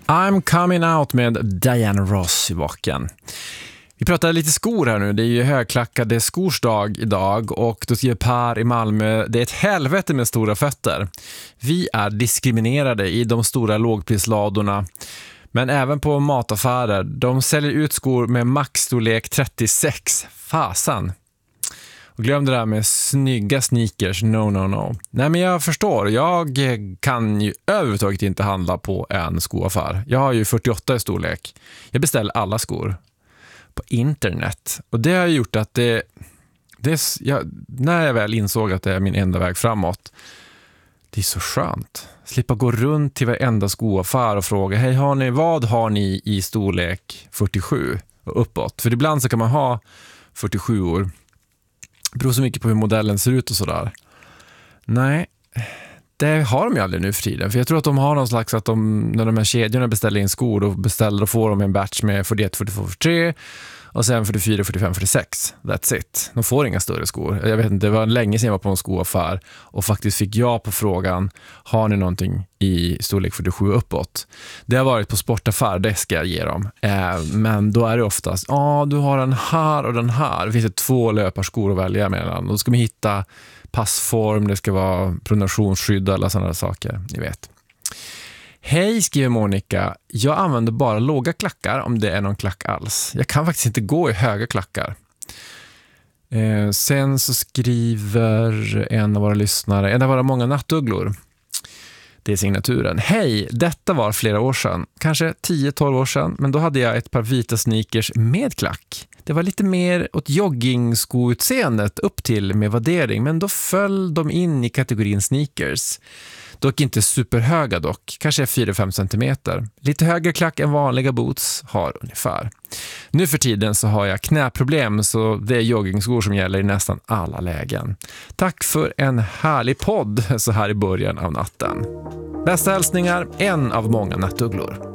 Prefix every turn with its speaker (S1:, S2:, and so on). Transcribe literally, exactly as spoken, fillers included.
S1: I'm coming out med Diana Ross i baken. Vi pratar lite skor här nu. Det är ju högklackade skorsdag idag och då skriver Per i Malmö: det är ett helvete med stora fötter. Vi är diskriminerade i de stora lågprisladorna, men även på mataffärer. De säljer ut skor med maxstorlek trettiosex. Fasan. Och glöm det där med snygga sneakers. No, no, no. Nej, men jag förstår. Jag kan ju överhuvudtaget inte handla på en skoaffär. Jag har ju fyrtioåtta i storlek. Jag beställer alla skor på internet. Och det har gjort att det... det är, jag, när jag väl insåg att det är min enda väg framåt, det är så skönt. Slippa gå runt till varenda skoaffär och fråga: hej, har ni, vad har ni i storlek fyrtiosju och uppåt? För ibland så kan man ha fyrtiosju år. Det beror så mycket på hur modellen ser ut och sådär. Nej, det har de ju aldrig nu för tiden. För jag tror att de har någon slags att de, när de här kedjorna beställer in skor, då beställer och får de en batch med fyrtioett, fyrtiotvå, fyrtiotre och sen fyrtiofyra, fyrtiofem, fyrtiosex. That's it. De får inga större skor. Jag vet inte, det var länge sedan jag var på en skoaffär och faktiskt fick jag på frågan: har ni någonting i storlek fyrtiosju uppåt? Det har varit på sportaffär, det ska jag ge dem. Eh, men då är det oftast: ja, ah, du har den här och den här. Det finns det två löparskor att välja mellan. Då ska man hitta passform, det ska vara pronationsskydd och alla sådana saker, ni vet. Hej, skriver Monica. Jag använder bara låga klackar om det är någon klack alls. Jag kan faktiskt inte gå i höga klackar. Eh, sen så skriver en av våra lyssnare, en av våra många nattugglor. Det är signaturen. Hej, detta var flera år sedan. Kanske tio tolv år sedan. Men då hade jag ett par vita sneakers med klack. Det var lite mer åt joggingskoutseendet upp till med värdering. Men då föll de in i kategorin sneakers. Dock inte superhöga dock. Kanske fyra fem centimeter. Lite högre klack än vanliga boots har ungefär. Nu för tiden så har jag knäproblem, så det är joggingskor som gäller i nästan alla lägen. Tack för en härlig podd så här i början av natten. Bästa hälsningar, en av många nattugglor.